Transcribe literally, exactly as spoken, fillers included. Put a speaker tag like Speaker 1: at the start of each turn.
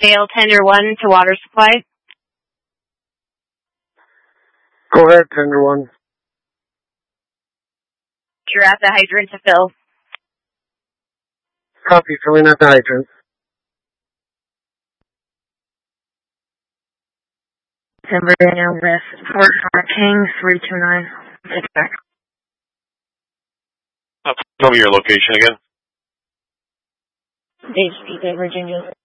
Speaker 1: Fail tender one to water supply.
Speaker 2: Go ahead, tender one.
Speaker 1: You're at the hydrant to fill.
Speaker 2: Copy, filling at the hydrant.
Speaker 3: Denver Daniel West, Fort King, three two nine. Take it back.
Speaker 4: Uh, tell me your location again.
Speaker 3: H P, Virginia.